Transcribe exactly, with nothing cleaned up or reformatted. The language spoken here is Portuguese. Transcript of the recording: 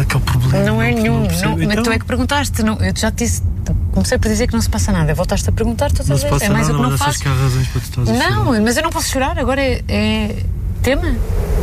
Qual é que é o problema? Não é nenhum. Não Não, mas então, tu é que perguntaste. Não, eu já te disse. Comecei por dizer que não se passa nada. Voltaste a perguntar, tu não estás se a passa dizer. É mais nada, o que não mas achas faço. que há razões para tu estás a chorar? Não, mas eu não posso chorar. Agora é, é tema.